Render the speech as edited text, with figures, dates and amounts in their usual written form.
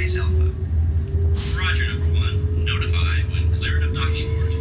Base Alpha. Roger, number one. Notify when cleared of docking doors.